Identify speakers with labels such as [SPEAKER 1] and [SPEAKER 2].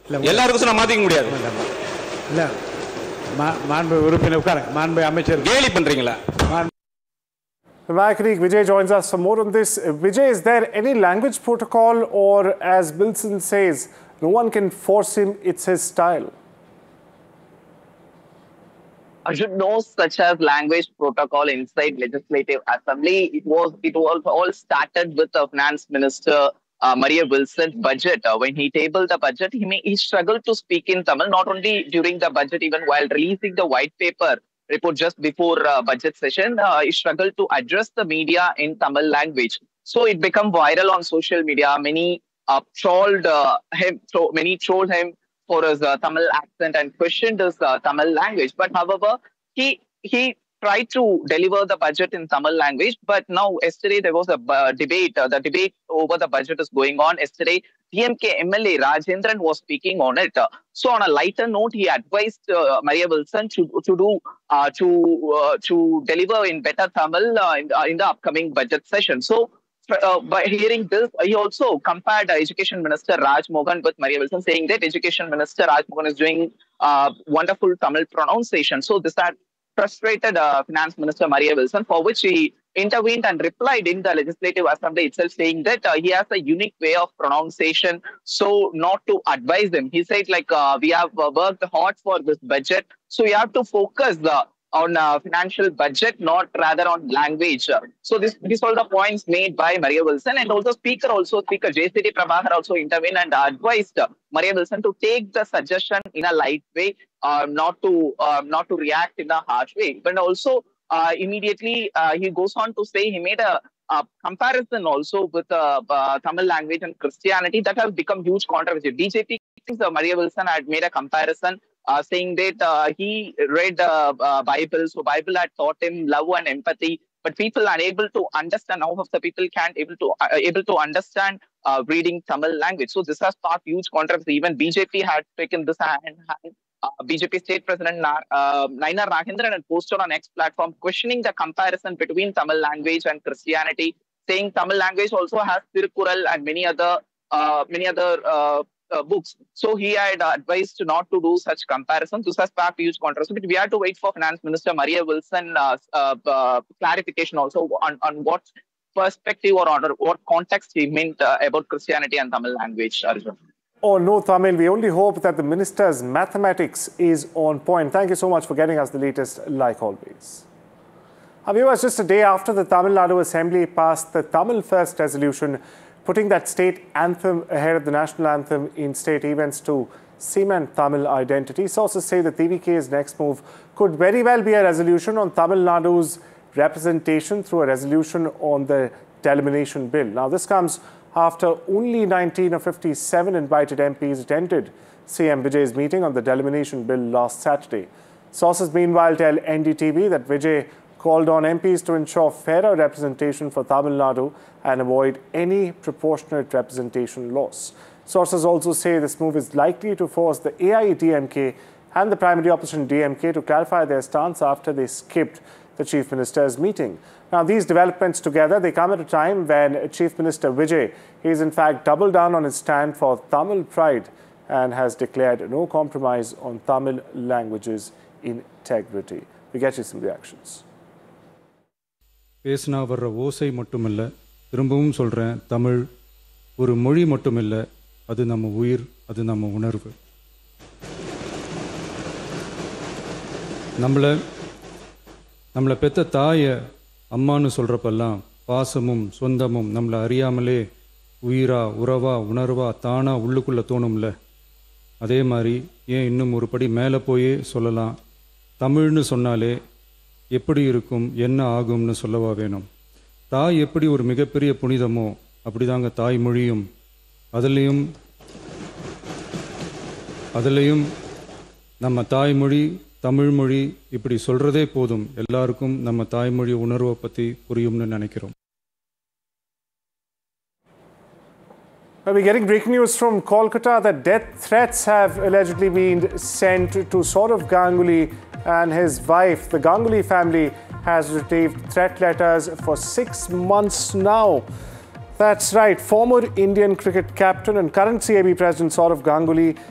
[SPEAKER 1] எல்லாருக்கும் சொன்னா மாத்திக்க முடியாது.
[SPEAKER 2] இல்ல மாண்பு உறுப்பினர் உட்காருங்க. மாண்பு அமைச்சர்
[SPEAKER 1] கேலி பண்றீங்களா?
[SPEAKER 3] Vivek Vijay joins us for more on this. Vijay, is there any language protocol, or as Bilson says, no one can force him, it's his style?
[SPEAKER 4] Should know such as language protocol inside Legislative Assembly. It was all started with the Finance Minister Maria Wilson's budget. When he tabled the budget, he struggled to speak in Tamil, not only during the budget, even while releasing the white paper report just before budget session. He struggled to address the media in Tamil language. So it became viral on social media. Many trolled him for his Tamil accent and questioned his Tamil language. But however, he tried to deliver the budget in Tamil language. But now, yesterday, there was a debate. The debate over the budget is going on. Yesterday, DMK MLA Rajendran was speaking on it. So on a lighter note, he advised Maria Wilson to deliver in better Tamil in the upcoming budget session. So by hearing this, he also compared Education Minister Raj Mohan with Maria Wilson, saying that Education Minister Raj Mohan is doing wonderful Tamil pronunciation. So this had frustrated Finance Minister Maria Wilson, for which he intervened and replied in the Legislative Assembly itself, saying that he has a unique way of pronunciation, so not to advise him. He said, we have worked hard for this budget, so we have to focus on financial budget, not rather on language. So these are the points made by Maria Wilson, and also Speaker JCD Prabhakar also intervened and advised Maria Wilson to take the suggestion in a light way, not to react in a harsh way. But also immediately he goes on to say he made a comparison also with Tamil language and Christianity that has become huge controversy. BJP thinks Maria Wilson had made a comparison, saying that he read Bible, so Bible had taught him love and empathy, but people are unable to understand. How of the people can't able to understand reading Tamil language. So this has sparked huge controversy. Even BJP had taken this hand. BJP State President Nainar Nagendran had posted on X platform questioning the comparison between Tamil language and Christianity, saying Tamil language also has Tirukkural and many other books. So he had advised not to do such comparisons. This has sparked huge controversy. But we have to wait for Finance Minister Maria Wilson clarification also on what perspective or what context he meant about Christianity and Tamil language, Arjun.
[SPEAKER 3] Oh, no, Tamil. We only hope that the minister's mathematics is on point. Thank you so much for getting us the latest, like always. Our viewers, just a day after the Tamil Nadu Assembly passed the Tamil First resolution, putting that state anthem ahead of the national anthem in state events to cement Tamil identity. Sources say the TVK's next move could very well be a resolution on Tamil Nadu's representation through a resolution on the Delimitation Bill. Now, this comes after only 19 of 57 invited MPs attended CM Vijay's meeting on the Delimitation Bill last Saturday. Sources meanwhile tell NDTV that Vijay called on MPs to ensure fairer representation for Tamil Nadu and avoid any proportionate representation loss. Sources also say this move is likely to force the AIADMK and the primary opposition DMK to clarify their stance after they skipped the Chief Minister's meeting. Now, these developments together, they come at a time when Chief Minister Vijay is in fact doubled down on his stand for Tamil pride and has declared no compromise on Tamil language's integrity. We get you some reactions.
[SPEAKER 5] பேசினா வர்ற ஓசை மட்டுமில்லை, திரும்பவும் சொல்கிறேன், தமிழ் ஒரு மொழி மட்டுமில்லை, அது நம்ம உயிர், அது நம்ம உணர்வு. நம்மளை பெற்ற தாயை அம்மானு சொல்கிறப்பெல்லாம் பாசமும் சொந்தமும் நம்மளை அறியாமலே உயிரா உறவா உணர்வா தானாக உள்ளுக்குள்ளே தோணும்ல. அதே மாதிரி ஏன் இன்னும் ஒரு படி மேலே போயே சொல்லலாம், தமிழ்னு சொன்னாலே எப்படி இருக்கும், என்ன ஆகும்னு சொல்லவா வேணும். தாய் எப்படி ஒரு மிகப்பெரிய புனிதமோ அப்படிதாங்க தாய்மொழியும். அதுலேயும் நம்ம தாய்மொழி தமிழ்மொழி இப்படி சொல்கிறதே போதும், எல்லாருக்கும் நம்ம தாய்மொழி உணர்வை பற்றி புரியும்னு நினைக்கிறோம்.
[SPEAKER 3] We're getting breaking news from Kolkata that death threats have allegedly been sent to Saurav Ganguly and his wife. The Ganguly family has received threat letters for 6 months now. That's right. Former Indian cricket captain and current CAB president Saurav Ganguly